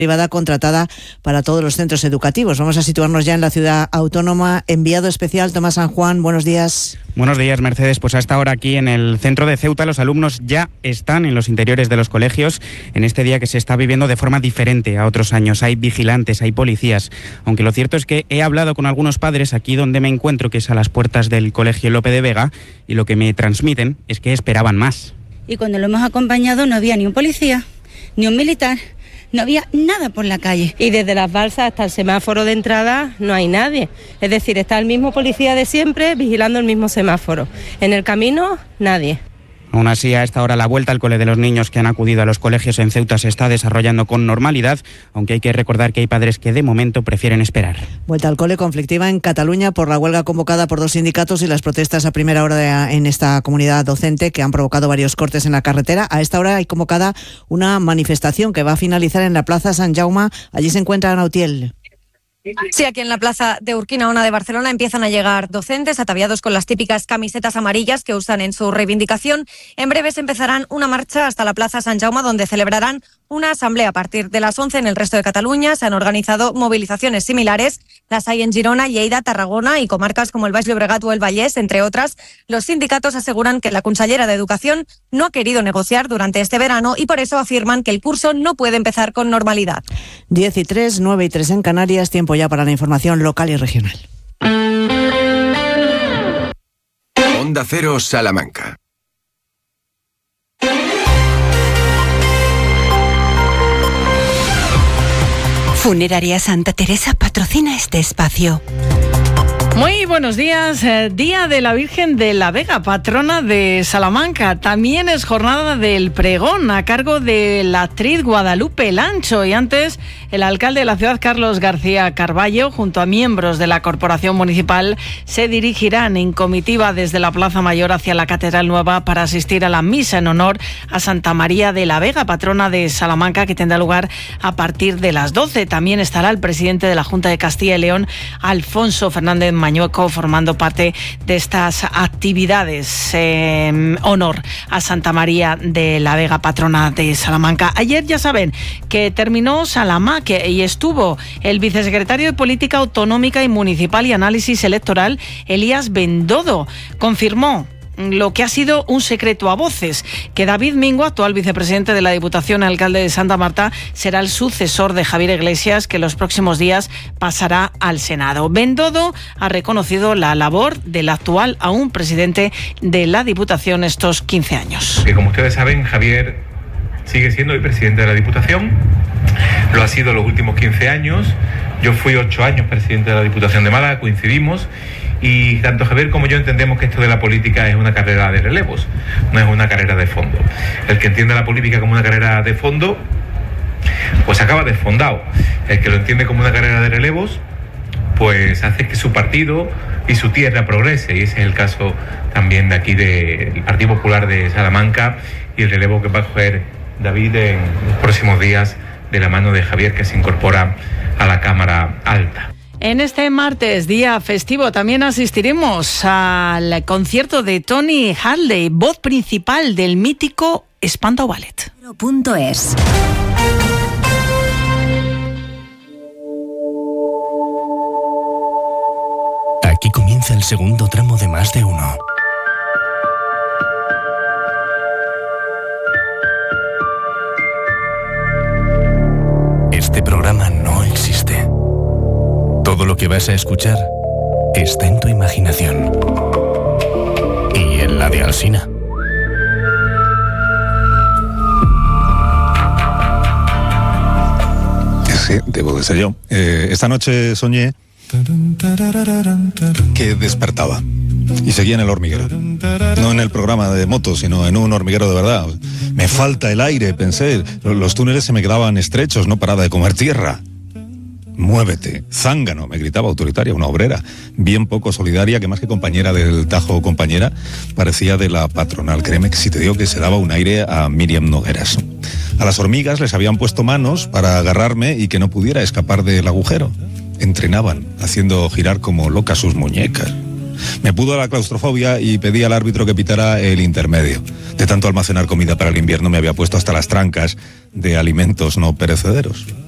privada contratada para todos los centros educativos. Vamos a situarnos ya en la ciudad autónoma. Enviado especial Tomás San Juan, buenos días. Buenos días, Mercedes. Pues a esta hora aquí en el centro de Ceuta los alumnos ya están en los interiores de los colegios en este día que se está viviendo de forma diferente a otros años. Hay vigilantes, hay policías, aunque lo cierto es que he hablado con algunos padres aquí donde me encuentro, que es a las puertas del Colegio Lope de Vega, y lo que me transmiten es que esperaban más. Y cuando lo hemos acompañado no había ni un policía, ni un militar. No había nada por la calle. Y desde las balsas hasta el semáforo de entrada no hay nadie. Es decir, está el mismo policía de siempre vigilando el mismo semáforo. En el camino, nadie. Aún así, a esta hora la vuelta al cole de los niños que han acudido a los colegios en Ceuta se está desarrollando con normalidad, aunque hay que recordar que hay padres que de momento prefieren esperar. Vuelta al cole conflictiva en Cataluña por la huelga convocada por 2 sindicatos y las protestas a primera hora en esta comunidad docente que han provocado varios cortes en la carretera. A esta hora hay convocada una manifestación que va a finalizar en la Plaza Sant Jaume. Allí se encuentra Nautiel. Sí, aquí en la plaza de Urquinaona de Barcelona empiezan a llegar docentes ataviados con las típicas camisetas amarillas que usan en su reivindicación. En breves empezarán una marcha hasta la plaza Sant Jaume, donde celebrarán una asamblea a partir de las 11 en el resto de Cataluña. Se han organizado movilizaciones similares, las hay en Girona, Lleida, Tarragona y comarcas como el Baix Llobregat o el Vallès, entre otras. Los sindicatos aseguran que la consellera de Educación no ha querido negociar durante este verano y por eso afirman que el curso no puede empezar con normalidad. 10:03, 9:03 en Canarias, tiempo ya para la información local y regional. Onda Cero Salamanca. Funeraria Santa Teresa patrocina este espacio. Muy buenos días, Día de la Virgen de la Vega, patrona de Salamanca. También es jornada del pregón a cargo de la actriz Guadalupe Lancho. Y antes, el alcalde de la ciudad, Carlos García Carballo, junto a miembros de la Corporación Municipal, se dirigirán en comitiva desde la Plaza Mayor hacia la Catedral Nueva para asistir a la misa en honor a Santa María de la Vega, patrona de Salamanca, que tendrá lugar a partir de las 12. También estará el presidente de la Junta de Castilla y León, Alfonso Fernández Mañueco, formando parte de estas actividades en honor a Santa María de la Vega, patrona de Salamanca. Ayer ya saben que terminó Salamac y estuvo el vicesecretario de Política Autonómica y Municipal y Análisis Electoral, Elías Bendodo. Confirmó lo que ha sido un secreto a voces, que David Mingo, actual vicepresidente de la Diputación y alcalde de Santa Marta, será el sucesor de Javier Iglesias, que los próximos días pasará al Senado. Bendodo ha reconocido la labor del actual aún presidente de la Diputación estos 15 años. Que como ustedes saben, Javier sigue siendo el presidente de la Diputación, lo ha sido los últimos 15 años, yo fui 8 años presidente de la Diputación de Málaga, coincidimos. Y tanto Javier como yo entendemos que esto de la política es una carrera de relevos, no es una carrera de fondo. El que entiende la política como una carrera de fondo, pues acaba desfondado. El que lo entiende como una carrera de relevos, pues hace que su partido y su tierra progrese. Y ese es el caso también de aquí del Partido Popular de Salamanca y el relevo que va a coger David en los próximos días de la mano de Javier, que se incorpora a la Cámara Alta. En este martes, día festivo, también asistiremos al concierto de Tony Hadley, voz principal del mítico Spandau Ballet. .es. Aquí comienza el segundo tramo de Más de Uno. Este programa no existe. Todo lo que vas a escuchar está en tu imaginación y en la de Alsina. Sí, debo de ser yo. Esta noche soñé que despertaba y seguía en el hormiguero. No en el programa de motos, sino en un hormiguero de verdad. Me falta el aire, pensé. Los túneles se me quedaban estrechos, no paraba de comer tierra. Muévete, zángano, me gritaba autoritaria, una obrera, bien poco solidaria, que más que compañera del Tajo compañera, parecía de la patronal. Créeme que si te digo que se daba un aire a Miriam Nogueras. A las hormigas les habían puesto manos para agarrarme y que no pudiera escapar del agujero. Entrenaban, haciendo girar como locas sus muñecas. Me pudo la claustrofobia y pedí al árbitro que pitara el intermedio. De tanto almacenar comida para el invierno me había puesto hasta las trancas de alimentos no perecederos.